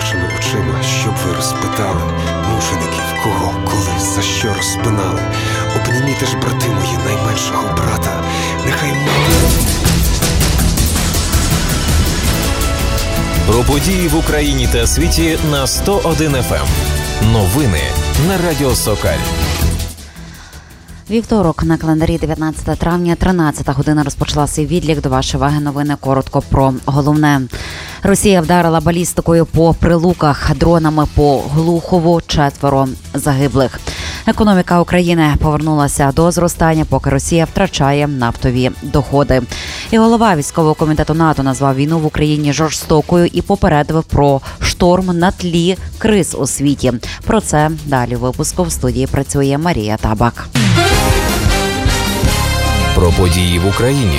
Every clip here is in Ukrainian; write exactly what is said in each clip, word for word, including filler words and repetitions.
заплаканими очима, щоб ви розпитали мучеників, кого, коли, за що розпинали. Обніміте ж, брати мої, найменшого брата, нехай мати. Про події в Україні та світі на сто один еф ем. Новини на Радіо Сокаль. Вівторок на календарі дев'ятнадцяте травня, тринадцята година, розпочала свій відлік. До вашої уваги новини коротко про головне. Росія вдарила балістикою по Прилуках, дронами по Глухову, четверо загиблих. Економіка України повернулася до зростання, поки Росія втрачає нафтові доходи. І голова військового комітету НАТО назвав війну в Україні жорстокою і попередив про шторм на тлі криз у світі. Про це далі у випуску. В студії працює Марія Табак. Про події в Україні.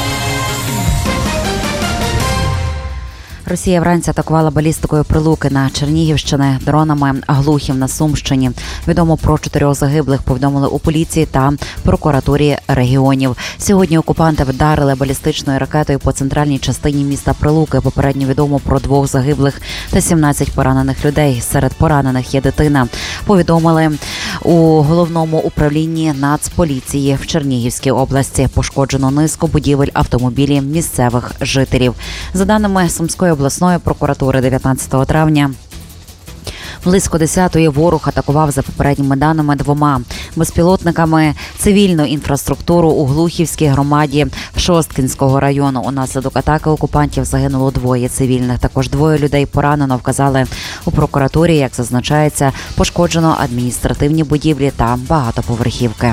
Росія вранці атакувала балістикою Прилуки на Чернігівщині, дронами Глухів на Сумщині. Відомо про чотирьох загиблих, повідомили у поліції та прокуратурі регіонів. Сьогодні окупанти вдарили балістичною ракетою по центральній частині міста Прилуки. Попередньо відомо про двох загиблих та сімнадцять поранених людей. Серед поранених є дитина. Повідомили у головному управлінні Нацполіції в Чернігівській області. Пошкоджено низку будівель, автомобілів місцевих жителів. За даними Сумської обласної прокуратури, дев'ятнадцятого травня близько десятої ворог атакував, за попередніми даними, двома безпілотниками цивільну інфраструктуру у Глухівській громаді Шосткінського району. Унаслідок атаки окупантів загинуло двоє цивільних. Також двоє людей поранено, вказали у прокуратурі. Як зазначається, пошкоджено адміністративні будівлі та багатоповерхівки.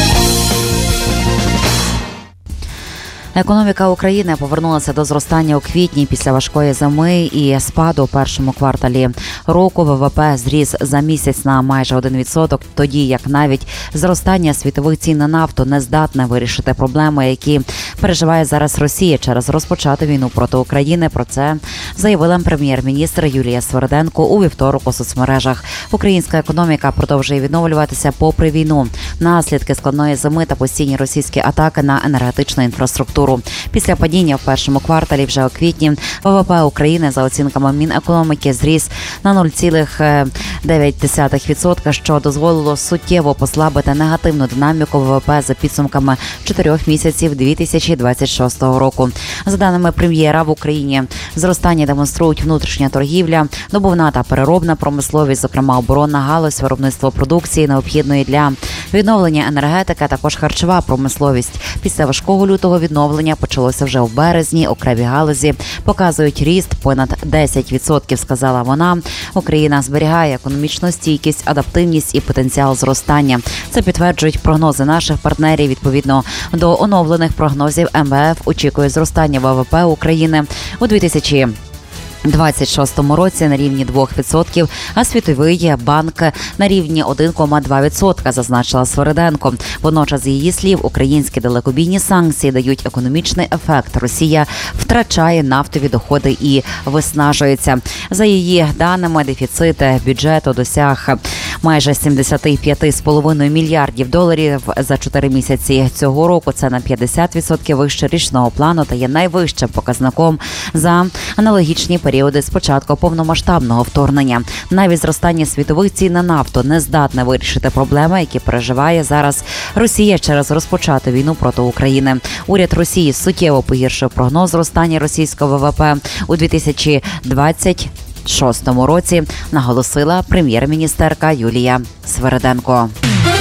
Економіка України повернулася до зростання у квітні після важкої зими і спаду у першому кварталі року. ВВП зріс за місяць на майже один відсоток, тоді як навіть зростання світових цін на нафту не здатне вирішити проблеми, які переживає зараз Росія через розпочату війну проти України. Про це заявила прем'єр-міністр Юлія Сверденко у вівторок у соцмережах. Українська економіка продовжує відновлюватися попри війну, наслідки складної зими та постійні російські атаки на енергетичну інфраструктуру. Після падіння в першому кварталі вже у квітні ВВП України, за оцінками Мінекономіки, зріс на нуль цілих дев'ять десятих відсотка, що дозволило суттєво послабити негативну динаміку ВВП за підсумками чотирьох місяців дві тисячі двадцять шостого року. За даними прем'єра, в Україні зростання демонструють внутрішня торгівля, добувна та переробна промисловість, зокрема оборонна галузь, виробництво продукції, необхідної для відновлення енергетики, а також харчова промисловість. Після важкого лютого відновлення почалося вже в березні. Окремі галузі показують ріст понад десять відсотків, сказала вона. Україна зберігає економічну стійкість, адаптивність і потенціал зростання. Це підтверджують прогнози наших партнерів. Відповідно до оновлених прогнозів, ем ве еф очікує зростання ВВП України у дві тисячі двадцять шостому році на рівні двох відсотків, а Світовий банк на рівні один цілих два відсотка, зазначила Сверденко. Водночас, з її слів, українські далекобійні санкції дають економічний ефект. Росія втрачає нафтові доходи і виснажується. За її даними, дефіцит бюджету досяг майже сімдесят п'ять цілих п'ять десятих мільярдів доларів за чотири місяці цього року. Це на п'ятдесят відсотків вище річного плану та є найвищим показником за аналогічні періоди з початку повномасштабного вторгнення. Навіть зростання світових цін на нафту не здатне вирішити проблеми, які переживає зараз Росія через розпочату війну проти України. Уряд Росії суттєво погіршив прогноз зростання російського ВВП у дві тисячі двадцять шостому році, наголосила прем'єр-міністерка Юлія Сверденко.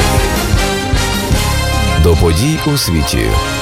До подій у світі.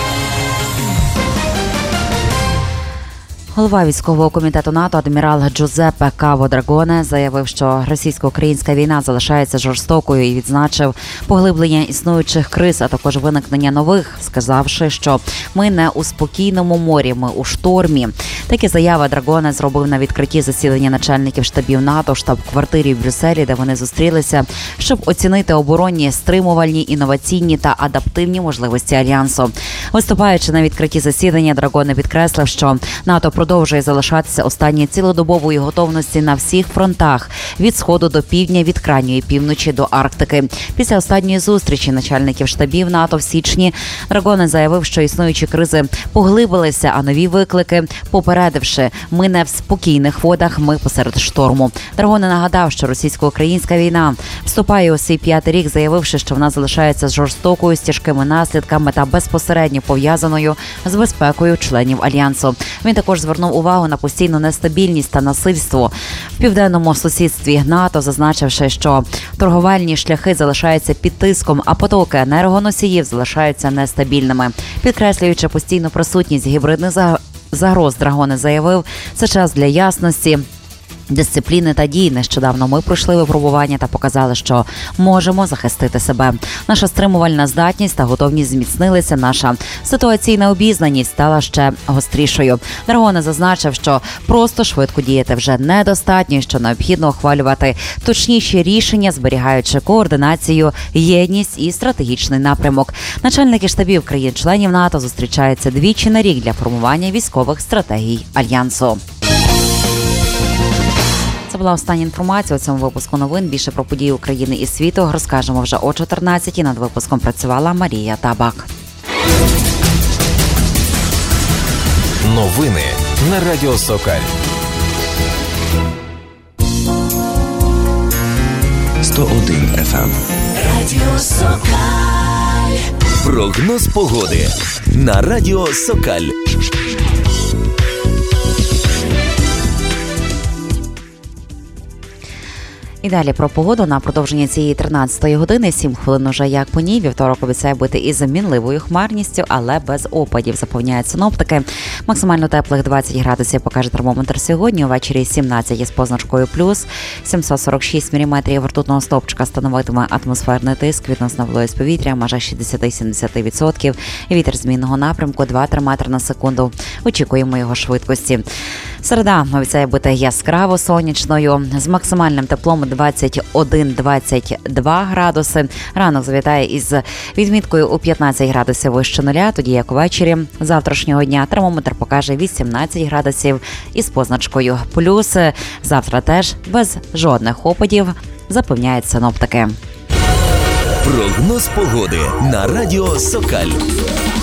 Голова військового комітету НАТО адмірал Джузеппе Каво Драгоне заявив, що російсько-українська війна залишається жорстокою і відзначив поглиблення існуючих криз, а також виникнення нових, сказавши, що ми не у спокійному морі, ми у штормі. Такі заяви Драгоне зробив на відкритті засідання начальників штабів НАТО в штаб-квартирі в Брюсселі, де вони зустрілися, щоб оцінити оборонні, стримувальні, інноваційні та адаптивні можливості Альянсу. Виступаючи на відкритті засідання, Драгоне підкреслив, що НАТО продовжує залишатися у стані цілодобової готовності на всіх фронтах від сходу до півдня, від крайньої півночі до Арктики. Після останньої зустрічі начальників штабів НАТО в січні Драгоне заявив, що існуючі кризи поглибилися, а нові виклики попередивши: ми не в спокійних водах, ми посеред шторму. Драгоне нагадав, що російсько-українська війна вступає у свій п'ятий рік, заявивши, що вона залишається жорстокою, з тяжкими наслідками та безпосередньо пов'язаною з безпекою членів Альянсу. Він також звернув увагу на постійну нестабільність та насильство в південному сусідстві НАТО, зазначивши, що торговельні шляхи залишаються під тиском, а потоки енергоносіїв залишаються нестабільними. Підкреслюючи постійну присутність гібридних загроз, Драгоне заявив, це час для ясності, дисципліни та дій. Нещодавно ми пройшли випробування та показали, що можемо захистити себе. Наша стримувальна здатність та готовність зміцнилися. Наша ситуаційна обізнаність стала ще гострішою. Драгоне зазначив, що просто швидко діяти вже недостатньо, що необхідно ухвалювати точніші рішення, зберігаючи координацію, єдність і стратегічний напрямок. Начальники штабів країн-членів НАТО зустрічаються двічі на рік для формування військових стратегій Альянсу. Це була остання інформація у цьому випуску новин. Більше про події України і світу розкажемо вже о чотирнадцятій. Над випуском працювала Марія Табак. Новини на Радіо Сокаль. сто один еф ем. Радіо Сокаль. Прогноз погоди на Радіо Сокаль. І далі про погоду на продовження цієї тринадцятої години. Сім хвилин уже як по ній. Вівторок обіцяє бути із мінливою хмарністю, але без опадів, запевняють синоптики. Максимально теплих двадцять градусів покаже термометр сьогодні. Увечері сімнадцять із позначкою плюс. сімсот сорок шість міліметрів ртутного стовпчика становитиме атмосферний тиск. Відносна вологість повітря майже шістдесят-сімдесят відсотків. Вітер змінного напрямку два-три метри на секунду. Очікуємо його швидкості. Середа обіцяє бути яскраво сонячною з максимальним теплом двадцять один - двадцять два градуси. Ранок завітає із відміткою у п'ятнадцять градусів вище нуля, тоді як увечері завтрашнього дня термометр покаже вісімнадцять градусів із позначкою плюс. Завтра теж без жодних опадів, запевняють синоптики. Прогноз погоди на Радіо Сокаль.